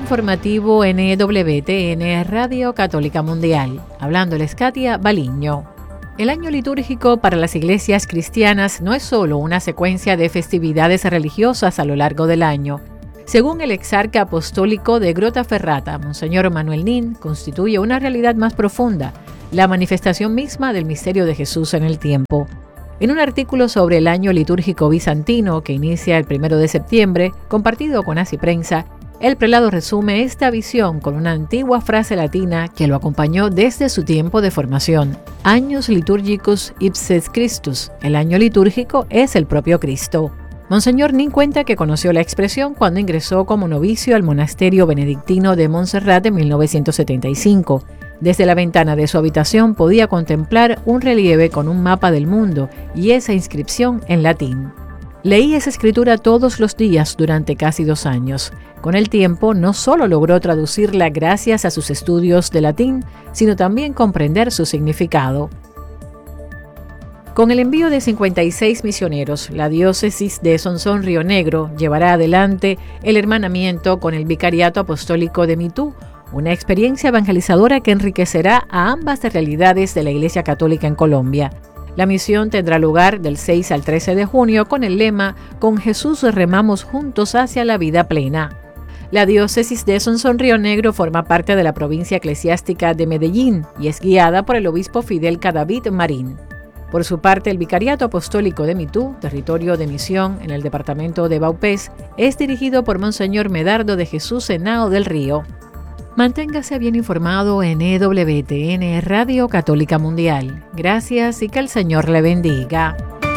informativo NWTN Radio Católica Mundial. Hablándoles Katia Baliño. El año litúrgico para las iglesias cristianas no es solo una secuencia de festividades religiosas a lo largo del año. Según el exarca apostólico de Grottaferrata, Monseñor Manuel Nin, constituye una realidad más profunda, la manifestación misma del misterio de Jesús en el tiempo. En un artículo sobre el año litúrgico bizantino que inicia el 1 de septiembre, compartido con Así Prensa, el prelado resume esta visión con una antigua frase latina que lo acompañó desde su tiempo de formación. Años litúrgicus ipses Christus. El año litúrgico es el propio Cristo. Monseñor Nin cuenta que conoció la expresión cuando ingresó como novicio al monasterio benedictino de Montserrat en 1975. Desde la ventana de su habitación podía contemplar un relieve con un mapa del mundo y esa inscripción en latín. Leí esa escritura todos los días durante casi 2 años. Con el tiempo no solo logró traducirla gracias a sus estudios de latín, sino también comprender su significado. Con el envío de 56 misioneros, la diócesis de Sonsón Río Negro llevará adelante el hermanamiento con el Vicariato Apostólico de Mitú, una experiencia evangelizadora que enriquecerá a ambas realidades de la Iglesia Católica en Colombia. La misión tendrá lugar del 6 al 13 de junio con el lema «Con Jesús remamos juntos hacia la vida plena». La diócesis de Sonsón Río Negro forma parte de la provincia eclesiástica de Medellín y es guiada por el obispo Fidel Cadavid Marín. Por su parte, el Vicariato Apostólico de Mitú, territorio de misión en el departamento de Vaupés, es dirigido por Monseñor Medardo de Jesús Henao del Río. Manténgase bien informado en EWTN Radio Católica Mundial. Gracias y que el Señor le bendiga.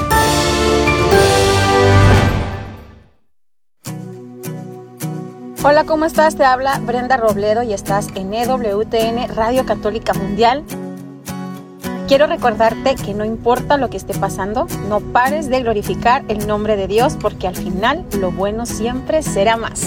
Hola, ¿cómo estás? Te habla Brenda Robledo y estás en EWTN Radio Católica Mundial. Quiero recordarte que no importa lo que esté pasando, no pares de glorificar el nombre de Dios porque al final lo bueno siempre será más.